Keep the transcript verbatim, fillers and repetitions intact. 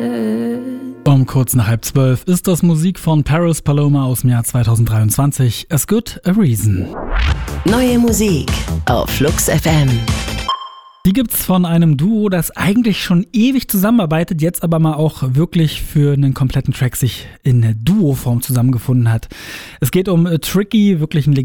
Um kurz nach halb zwölf ist das Musik von Paris Paloma aus dem Jahr zweitausenddreiundzwanzig. As Good a Reason. Neue Musik auf Flux F M. Die gibt's von einem Duo, das eigentlich schon ewig zusammenarbeitet, jetzt aber mal auch wirklich für einen kompletten Track sich in Duo-Form zusammengefunden hat. Es geht um Tricky, wirklich ein